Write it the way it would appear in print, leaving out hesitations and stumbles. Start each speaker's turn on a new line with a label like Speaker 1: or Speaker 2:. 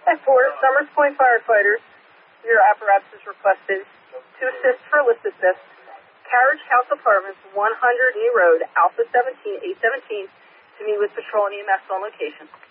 Speaker 1: For Summers Point firefighters, your apparatus is requested to assist for lift assist. Carriage House Apartments, 100 New Road, Alpha 17, 817, to meet with Patrol and EMS on location.